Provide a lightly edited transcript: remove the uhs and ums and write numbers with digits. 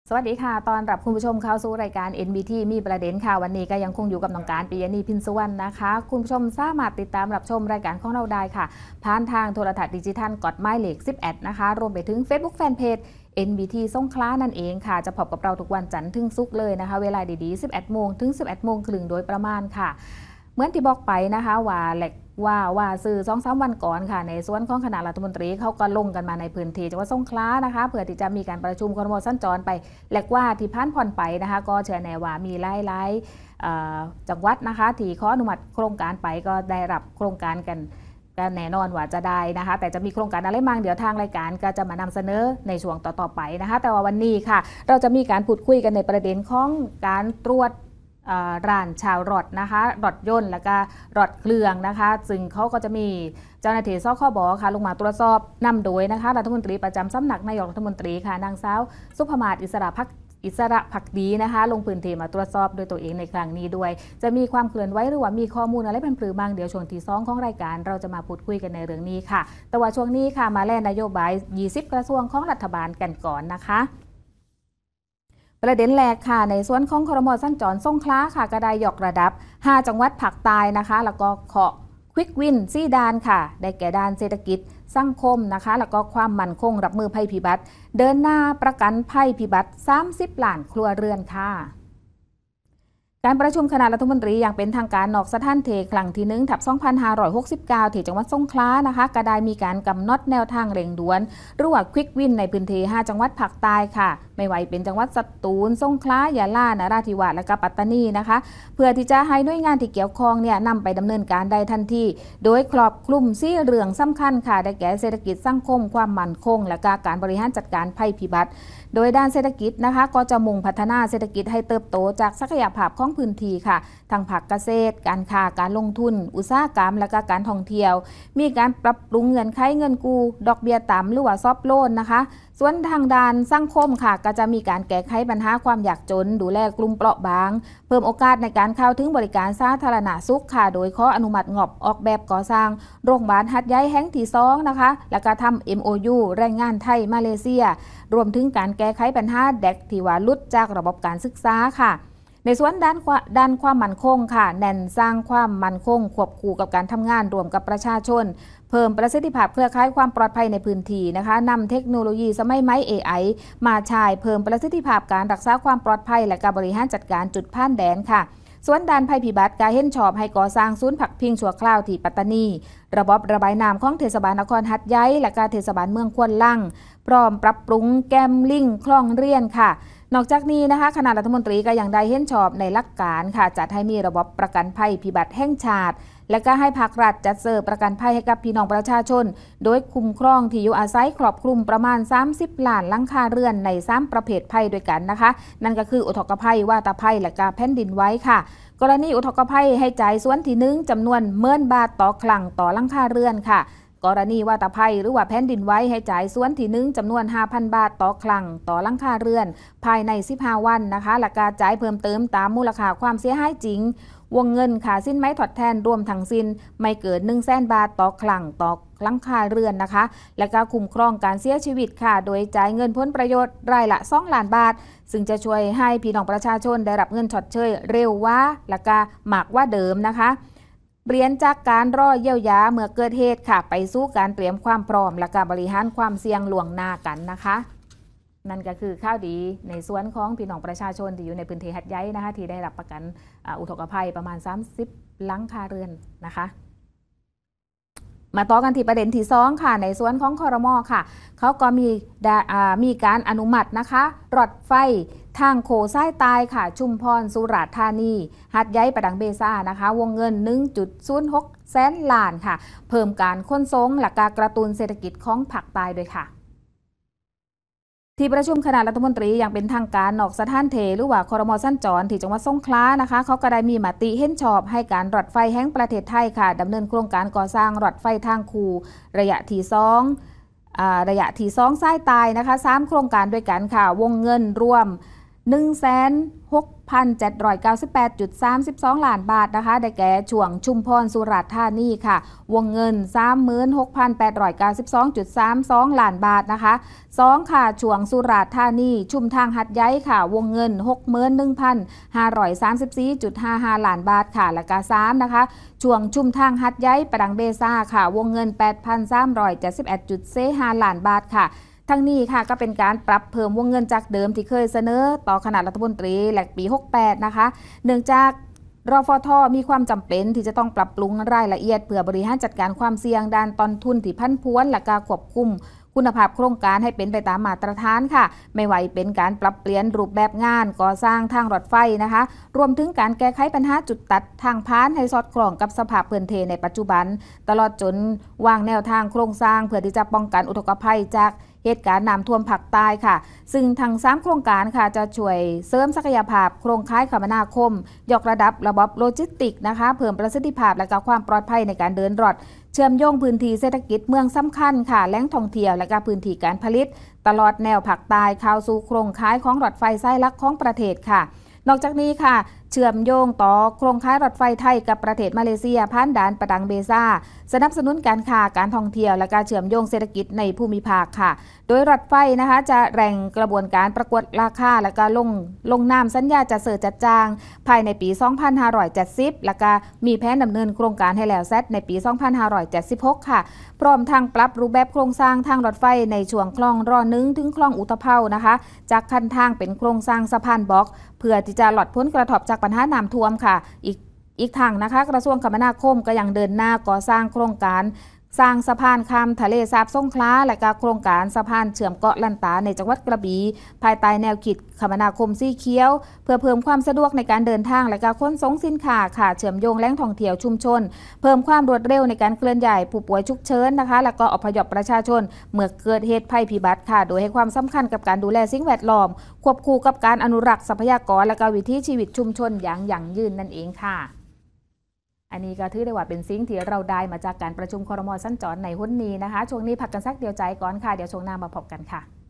สวัสดีค่ะตอนรับคุณผู้ชมเข้าสู่รายการ NBT มีประเด็นค่ะวันนี้ก็ยังคงอยู่กับน้องการปิยนีพินสุวรรณนะคะคุณผู้ชมสามารถติดตามรับชมรายการของเราได้ค่ะผ่านทางโทรทัศน์ดิจิทัลกดหมายเลข11นะคะรวมไปถึง Facebook Fanpage NBT สงขลานั่นเองค่ะจะพบกับเราทุกวันจันทร์ถึงศุกร์เลยนะคะเวลาดีๆ 11 โมงถึง 11 โมงครึ่งโดยประมาณค่ะเหมือนที่บอกไปนะคะว่าสื่อ2-3 วันก่อนค่ะในส่วนของคณะรัฐมนตรีเขาก็ลงกันมาในพื้นที่จังหวัดสงขลานะคะเพื่อที่จะมีการประชุมครม.สัญจรไปและว่าที่ผ่านผ่อนไปนะคะก็เชื่อแน่ว่ามีหลายจังหวัดนะคะที่ขออนุมัติโครงการไปก็ได้รับโครงการกันแน่นอนว่าจะได้นะคะแต่จะมีโครงการอะไรมั่งเดี๋ยวทางรายการก็จะมานำเสนอในช่วงต่อๆไปนะคะแต่ว่าวันนี้ค่ะเราจะมีการพูดคุยกันในประเด็นของการตรวจร้านชาวรถนะคะรถยนต์แล้วก็รถเครื่องนะคะซึ่งเขาก็จะมีเจ้าหน้าที่สคบค่ะลงมาตรวจสอบนำโดยนะคะรัฐมนตรีประจำสำนักนายกรัฐมนตรีค่ะนางสาวสุภมาศอิสระภักดีนะคะลงพื้นที่มาตรวจสอบโดยตัวเองในครั้งนี้ด้วยจะมีความเคลื่อนไหวหรือว่ามีข้อมูลอะไรเป็นปรือบ้างเดี๋ยวช่วงที่2ของรายการเราจะมาพูดคุยกันในเรื่องนี้ค่ะแต่ว่าช่วงนี้ค่ะมาแล่นโยบาย20กระทรวงของรัฐบาลกันก่อนนะคะประเด็นแรกค่ะในส่วนของครม.สัญจรสงขลาค่ะก็ได้ยกระดับ5จังหวัดภาคใต้นะคะแล้วก็เคาะควิกวิน4ด้านค่ะได้แก่ด้านเศรษฐกิจสังคมนะคะแล้วก็ความมั่นคงรับมือภัยพิบัติเดินหน้าประกันภัยพิบัติ30 ล้านครัวเรือนค่ะการประชุมคณะรัฐมนตรีอย่างเป็นทางการนอกสถานที่ครั้งที่1/2569ที่จังหวัดสงขลานะคะก็ได้มีการกำหนดแนวทางเร่งด่วนหรือว่าควิกวินในพื้นที่5จังหวัดภาคใต้ค่ะไม่ว่าเป็นจังหวัดสตูลสงขลายะลานราธิวาสและก็ปัตตานีนะคะเพื่อที่จะให้หน่วยงานที่เกี่ยวข้องเนี่ยนำไปดำเนินการได้ทันทีโดยครอบคลุม4เรื่องสำคัญค่ะได้แก่เศรษฐกิจสังคมความมั่นคงและการบริหารจัดการภัยพิบัติโดยด้านเศรษฐกิจนะคะก็จะมุ่งพัฒนาเศรษฐกิจให้เติบโตจากศักยภาพของพื้นที่ค่ะทางภาคเกษตรการค้าการลงทุนอุตสาหกรรมและการท่องเที่ยวมีการปรับปรุงเงื่อนไขเงินกู้ดอกเบี้ยต่ำหรือว่าซอฟท์โลนนะคะส่วนทางด้านสังคมค่ะก็จะมีการแก้ไขปัญหาความยากจนดูแลกลุ่มเปราะบางเพิ่มโอกาสในการเข้าถึงบริการสาธารณสุขค่ะโดยขออนุมัติงบออกแบบก่อสร้างโรงพยาบาลหัดใหญ่แห่งที่2นะคะแล้วก็ทำ MOU แรงงานไทยมาเลเซียรวมถึงการแก้ไขปัญหาเด็กที่ว่าหลุดจากระบบการศึกษาค่ะในส่วนด้านความมั่นคงค่ะแน่นสร้างความมั่นคงควบคู่กับการทำงานรวมกับประชาชนเพิ่มประสิทธิภาพเครือข่ายความปลอดภัยในพื้นที่นะคะนำเทคโนโลยีสมัยใหม่ AI มาใช้เพิ่มประสิทธิภาพการรักษาความปลอดภัยและการบริหารจัดการจุดผ่านแดนค่ะส่วนด้านภัยพิบัติการเห็นชอบให้ก่อสร้างศูนย์พักพิงชั่วคราวที่ปัตตานีระบบระบายน้ำของเทศบาลนครหัดใหญ่และการเทศบาลเมืองควนลังพร้อมปรับปรุงแกมลิงคลองเรียนค่ะนอกจากนี้นะคะคณะรัฐมนตรีก็ยังได้เห็นชอบในหลักการค่ะจัดให้มีระบบประกันภัยพิบัติแห่งชาติและก็ให้ภาครัฐจัดเสริมประกันภัยให้กับพี่น้องประชาชนโดยคุ้มครองที่อยู่อาศัยครอบคลุมประมาณ30 ล้านหลังคาเรือนใน3ประเภทภัยด้วยกันนะคะนั่นก็คืออุทกภัยวาตภัยและก็แผ่นดินไหวค่ะกรณีอุทกภัยให้จ่ายส่วนที่1จำนวน10,000 บาทต่อครั้งต่อหลังคาเรือนค่ะกรณีวาตภัยหรือว่าแผ่นดินไหวให้จ่ายส่วนที่1จำนวน 5,000 บาทต่อครั้งต่อหลังคาเรือนภายใน15 วันนะคะและการจ่ายเพิ่มเติมตามมูลค่าความเสียหายจริงวงเงินค่าสินไหมทดแทนรวมทั้งสิ้นไม่เกิน 100,000 บาทต่อครั้งต่อหลังคาเรือนนะคะและก็คุ้มครองการเสียชีวิตค่ะโดยจ่ายเงินผลประโยชน์รายละ2 ล้านบาทซึ่งจะช่วยให้พี่น้องประชาชนได้รับเงินชดเชยเร็วว่าและก็มากว่าเดิมนะคะเปลี่ยนจากการรอเยียวยาเมื่อเกิดเหตุค่ะไปสู่การเตรียมความพร้อมและการบริหารความเสี่ยงล่วงหน้ากันนะคะนั่นก็คือข่าวดีในส่วนของพี่น้องประชาชนที่อยู่ในพื้นที่หัดใหญ่นะคะที่ได้รับประกันอุทกภัยประมาณ30 หลังคาเรือนนะคะมาต่อกันที่ประเด็นที่2ค่ะในส่วนของครม.ค่ะเขาก็มีการอนุมัตินะคะรถไฟทางโขสายใต้ค่ะชุมพรสุราษฎร์ธานีหัดใหญ่ประดังเบซ่านะคะวงเงิน 1.06 แสนล้านค่ะเพิ่มการขนส่งและการกระตุ้นเศรษฐกิจของภาคใต้ด้วยค่ะที่ประชุมคณะรัฐมนตรีอย่างเป็นทางการนอกสถานที่หรือว่าครม.สัญจรที่จังหวัดสงขลานะคะเขาก็ได้มีมติเห็นชอบให้การรถไฟแห่งประเทศไทยค่ะดำเนินโครงการก่อสร้างรถไฟทางคูระยะที่2สายใต้นะคะ3โครงการด้วยกันค่ะวงเงินรวม 1,6,798.32 ล้านบาทนะคะได้แก่ช่วงชุมพรสุราษฎร์ธานีค่ะวงเงิน 36,892.32 ล้านบาทนะคะ2ค่ะช่วงสุราษฎร์ธานีชุมทางหัดใหญ่ค่ะวงเงิน 61,534.55 ล้านบาทค่ะและก็3นะคะช่วงชุมทางหัดใหญ่ประดังเบซ่าค่ะวงเงิน 8,371.45 ล้านบาทค่ะทั้งนี้ค่ะก็เป็นการปรับเพิ่มวงเงินจากเดิมที่เคยเสนอต่อคณะรัฐมนตรีแหลกปี68นะคะเนื่องจากรฟท.มีความจำเป็นที่จะต้องปรับปรุงรายละเอียดเพื่อบริหารจัดการความเสี่ยงด้านต้นทุนที่พันพวนและการควบคุมคุณภาพโครงการให้เป็นไปตามมาตรฐานค่ะไม่ว่าเป็นการปรับเปลี่ยนรูปแบบงานก่อสร้างทางรถไฟนะคะรวมถึงการแก้ไขปัญหาจุดตัดทางพานให้สอดคล้องกับสภาพพื้นที่ในปัจจุบันตลอดจนวางแนวทางโครงสร้างเพื่อที่จะป้องกันอุทกภัยจากเหตุการณ์น้ำท่วมภาคใต้ค่ะซึ่งทั้ง3โครงการค่ะจะช่วยเสริมศักยภาพโครงข่ายคมนาคมยกระดับระบบโลจิสติกนะคะเพิ่มประสิทธิภาพและก็ความปลอดภัยในการเดินรถเชื่อมโยงพื้นที่เศรษฐกิจเมืองสำคัญค่ะแหล่งท่องเที่ยวและก็พื้นที่การผลิตตลอดแนวภาคใต้เข้าสู่โครงข่ายของรถไฟสายหลักของประเทศค่ะนอกจากนี้ค่ะเชื่อมโยงต่อโครงข่ายรถไฟไทยกับประเทศมาเลเซียผ่านด่านประดังเบซ่าสนับสนุนการค้าการท่องเที่ยวและการเชื่อมโยงเศรษฐกิจในภูมิภาคค่ะโดยรถไฟนะคะจะแร่งกระบวนการประกวดราคาและก็ลงนามสัญญาจัดซื้อจัดจ้างภายในปี 2570 และก็มีแผนดำเนินโครงการให้แล้วเสร็จในปี 2576 ค่ะพร้อมทางปรับรูปแบบโครงสร้างทางรถไฟในช่วงคลองรอ1ถึงคลองอุตภเปานะคะจากคันทางเป็นโครงสร้างสะพานบล็อกเพื่อที่จะหลดพ้นกระทบจากปัญหาน้ำท่วมค่ะอีกทางนะคะกระทรวงคมนาคมก็ยังเดินหน้าก่อสร้างโครงการสร้างสะพานข้ามทะเลสาบสงขลาและก็โครงการสะพานเชื่อมเกาะลันตาในจังหวัดกระบี่ภายใต้แนวคิดคมนาคมสีเขียวเพื่อเพิ่มความสะดวกในการเดินทางและการขนส่งสินค้าค่ะเชื่อมโยงแหล่งท่องเที่ยวชุมชนเพิ่มความรวดเร็วในการเคลื่อนย้ายผู้ป่วยฉุกเฉินนะคะและก็อพยพประชาชนเมื่อเกิดเหตุภัยพิบัติค่ะโดยให้ความสำคัญกับการดูแลสิ่งแวดล้อมควบคู่กับการอนุรักษ์ทรัพยากรและก็วิถีชีวิตชุมชนอย่างยั่งยืนนั่นเองค่ะอันนี้ก็ถือได้ว่าเป็นสิ่งที่เราได้มาจากการประชุมครม.สัญจรในหุ้นนี้นะคะช่วงนี้พักกันสักเดียวใจก่อนค่ะเดี๋ยวช่วงหน้ามาพบกันค่ะ